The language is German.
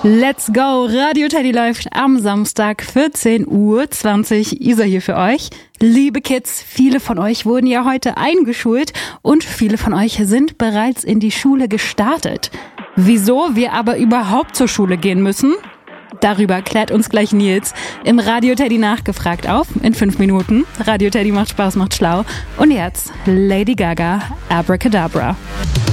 Let's go! Radio Teddy läuft am Samstag 14:20 Uhr. Isa hier für euch. Liebe Kids, viele von euch wurden ja heute eingeschult und viele von euch sind bereits in die Schule gestartet. Wieso wir aber überhaupt zur Schule gehen müssen? Darüber klärt uns gleich Nils im Radio Teddy nachgefragt auf in 5 Minuten. Radio Teddy macht Spaß, macht schlau. Und jetzt Lady Gaga, Abracadabra.